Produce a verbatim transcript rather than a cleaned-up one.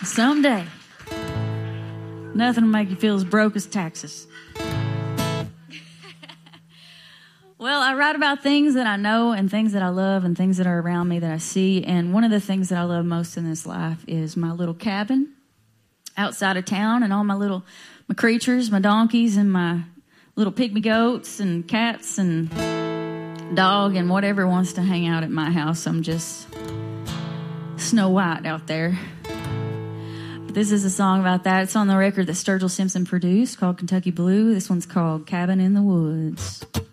Someday. Nothing will make you feel as broke as taxes. Well, I write about things that I know and things that I love and things that are around me that I see. And one of the things that I love most in this life is my little cabin outside of town and all my little my creatures, my donkeys and my little pygmy goats and cats and dog and whatever wants to hang out at my house. I'm just Snow White out there. But this is a song about that. It's on the record that Sturgill Simpson produced called Kentucky Blue. This one's called Cabin in the Woods.